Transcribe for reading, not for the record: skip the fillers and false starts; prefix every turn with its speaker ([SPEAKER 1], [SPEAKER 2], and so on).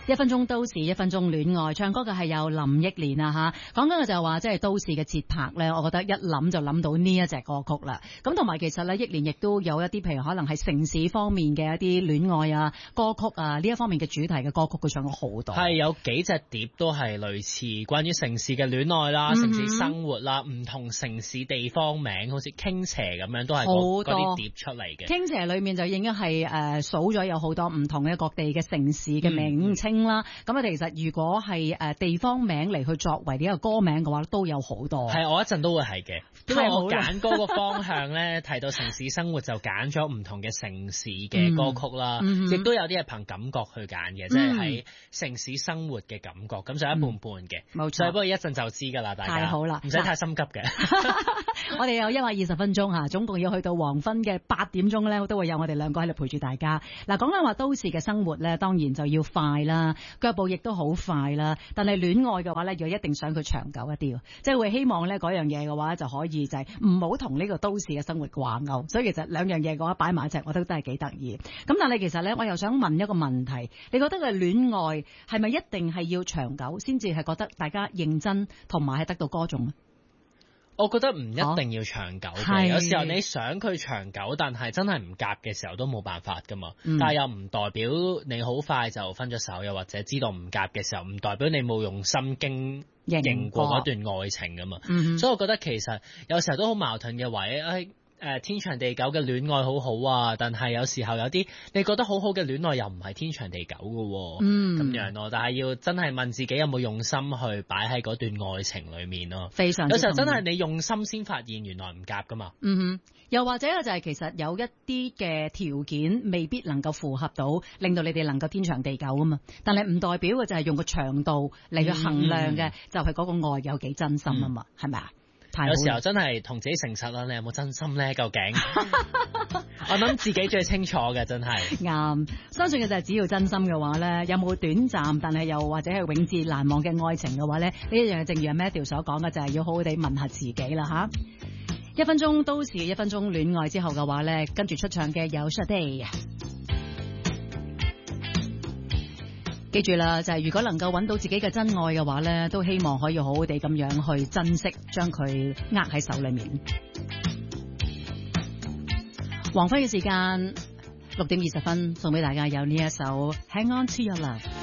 [SPEAKER 1] 1分鐘都市，1分鐘戀愛，唱歌嘅係有林憶蓮啊吓，講緊嘅就係話即係都市嘅節拍咧，我覺得一諗就諗到呢一隻歌曲啦。咁同埋其實咧，憶蓮亦都有一啲譬如可能係城市方面嘅一啲戀愛啊歌曲啊呢一方面嘅主題嘅歌曲，佢唱過好多。
[SPEAKER 2] 係有幾隻碟都係類似關於城市嘅戀愛啦、城市生活啦、唔同城市地方名，好似傾斜咁樣，都係嗰啲碟出嚟嘅。
[SPEAKER 1] 傾斜裏面就應該係數咗有好多唔同嘅各地嘅城市嘅名稱啦。咁啊，其實如果係地方名嚟去作為呢一個歌名嘅話，都有好多。
[SPEAKER 2] 係，我一陣都會係嘅，因為我揀歌個方向咧，提到城市生活就揀咗唔同嘅城市嘅歌曲啦，亦都有啲係憑感覺去揀嘅，即係喺城市生活嘅感覺，咁就一半半嘅。冇錯，不過一陣就知㗎啦，大家。太好啦，唔使太心急嘅。
[SPEAKER 1] 我哋有120分鐘嚇，總共要去到黃昏嘅8點鐘咧，都會有我哋兩個喺度陪住大家。嗱，講緊話都市嘅生活咧，當然就要快啦，腳步亦都好快啦。但係戀愛嘅話咧，又一定想佢長久一啲，即係會希望咧嗰樣嘢嘅話就可以就係唔好同呢個都市嘅生活掛鈎。所以其實兩樣嘢嘅話擺埋一齊，我覺得都係幾得意。咁但係其實咧，我又想問一個問題，你覺得嘅戀愛係咪一定係要長久先至係覺得大家認真同埋係得到歌頌咧？
[SPEAKER 2] 我覺得唔一定要長久嘅，有時候你想佢長久，但係真係唔夾嘅時候都冇辦法噶嘛。但係又唔代表你好快就分咗手，又或者知道唔夾嘅時候，唔代表你冇用心經營過嗰段愛情噶嘛。所以我覺得其實有時候都好矛盾嘅位。天長地久嘅戀愛好好啊，但係有時候有啲你覺得好好嘅戀愛又唔係天長地久嘅，咁樣咯。但係要真係問自己有冇用心去擺喺嗰段愛情裏面咯。非常有時候真係你用心先發現原來唔夾噶嘛。又或者就係其實有一啲嘅條件未必能夠符合到，令到你哋能夠天長地久啊嘛。但係唔代表嘅就係用個長度嚟去衡量嘅，就係嗰個愛有幾真心啊嘛，係咪啊？有時候真係同自己誠實啦，你有冇真心咧？究竟我諗自己最清楚嘅，真係
[SPEAKER 1] 啱。相信嘅就係只要真心嘅話咧，有冇短暫但係又或者係永誌難忘嘅愛情嘅話咧，呢一樣正如阿 Matthew 所講嘅，就係要好好地問下自己啦吓。1分鐘都市，1分鐘戀愛之後嘅話咧，跟住出場嘅有 Sade。記住啦，就係如果能夠揾到自己嘅真愛嘅話咧，都希望可以好好地咁樣去珍惜，將佢握喺手裏面。黃昏嘅時間6點20分，送俾大家有呢一首《Hang On To Your Love》。